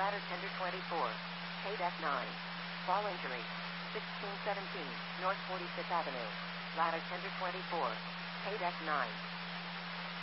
Ladder tender 24. Paid F9. Fall injury. 1617, North 45th Avenue. Ladder tender 24. Paid F9.